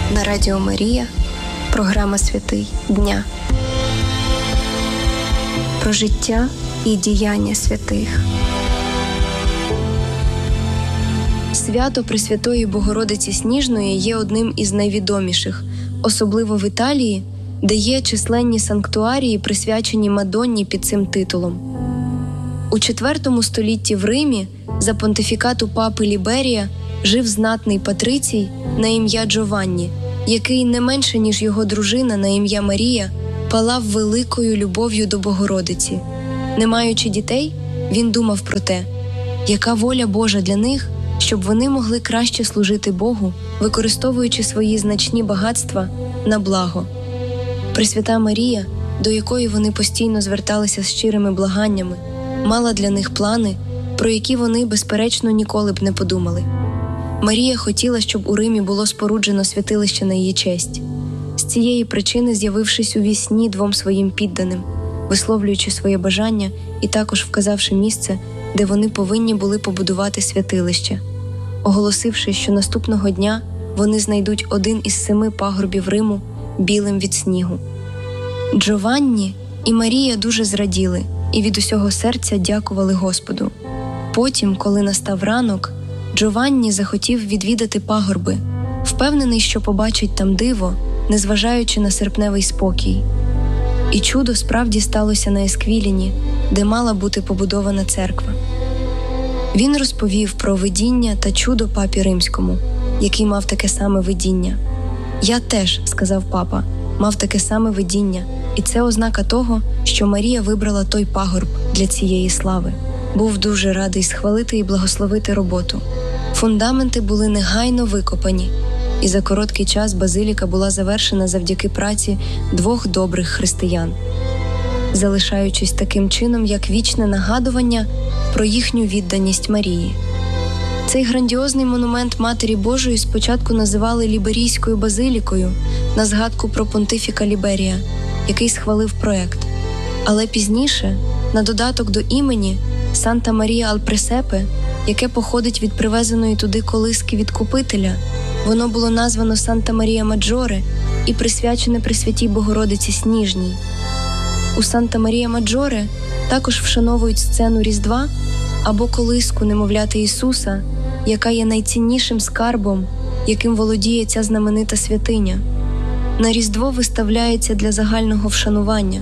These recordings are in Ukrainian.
На Радіо Марія програма «Святий дня». Про життя і діяння святих. Свято Пресвятої Богородиці Сніжної є одним із найвідоміших, особливо в Італії, де є численні санктуарії, присвячені Мадонні під цим титулом. У IV столітті в Римі за понтифікату папи Ліберія жив знатний патрицій на ім'я Джованні, який не менше, ніж його дружина на ім'я Марія, палав великою любов'ю до Богородиці. Не маючи дітей, він думав про те, яка воля Божа для них, щоб вони могли краще служити Богу, використовуючи свої значні багатства на благо. Пресвята Марія, до якої вони постійно зверталися з щирими благаннями, мала для них плани, про які вони, безперечно, ніколи б не подумали. Марія хотіла, щоб у Римі було споруджено святилище на її честь. З цієї причини, з'явившись у вісні двом своїм підданим, висловлюючи своє бажання і також вказавши місце, де вони повинні були побудувати святилище, оголосивши, що наступного дня вони знайдуть один із 7 пагорбів Риму білим від снігу. Джованні і Марія дуже зраділи і від усього серця дякували Господу. Потім, коли настав ранок, Джованні захотів відвідати пагорби, впевнений, що побачить там диво, незважаючи на серпневий спокій. І чудо справді сталося на Есквіліні, де мала бути побудована церква. Він розповів про видіння та чудо папі Римському, який мав таке саме видіння. «Я теж, – сказав папа, – мав таке саме видіння, і це ознака того, що Марія вибрала той пагорб для цієї слави. Був дуже радий схвалити і благословити роботу. Фундаменти були негайно викопані, і за короткий час базиліка була завершена завдяки праці 2 добрих християн, залишаючись таким чином, як вічне нагадування про їхню відданість Марії. Цей грандіозний монумент Матері Божої спочатку називали Ліберійською базилікою на згадку про понтифіка Ліберія, який схвалив проект. Але пізніше, на додаток до імені Санта Марія аль Пресепе, яке походить від привезеної туди колиски від Купителя, воно було названо Санта Марія Маджоре і присвячене Пресвятій Богородиці Сніжній. У Санта Марія Маджоре також вшановують сцену Різдва або колиску немовляти Ісуса, яка є найціннішим скарбом, яким володіє ця знаменита святиня. На Різдво виставляється для загального вшанування.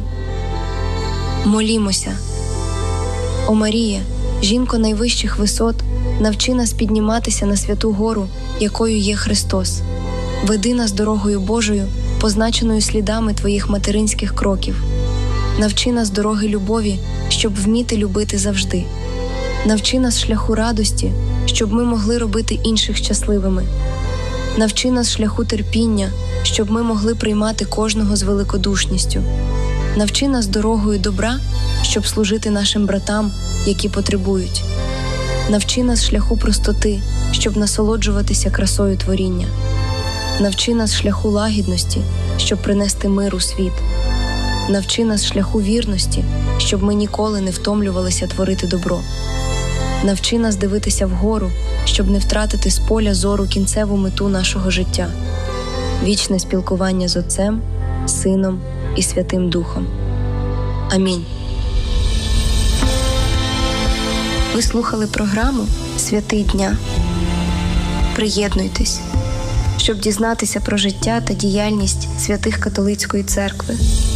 Молімося. О Марія, жінко найвищих висот, навчи нас підніматися на святу гору, якою є Христос. Веди нас дорогою Божою, позначеною слідами Твоїх материнських кроків. Навчи нас дороги любові, щоб вміти любити завжди. Навчи нас шляху радості, щоб ми могли робити інших щасливими. Навчи нас шляху терпіння, щоб ми могли приймати кожного з великодушністю. Навчи нас дорогою добра, щоб служити нашим братам, які потребують. Навчи нас шляху простоти, щоб насолоджуватися красою творіння. Навчи нас шляху лагідності, щоб принести мир у світ. Навчи нас шляху вірності, щоб ми ніколи не втомлювалися творити добро. Навчи нас дивитися вгору, щоб не втратити з поля зору кінцеву мету нашого життя – вічне спілкування з Отцем, Сином і Святим Духом. Амінь. Ви слухали програму «Святий дня». Приєднуйтесь, щоб дізнатися про життя та діяльність святих католицької церкви.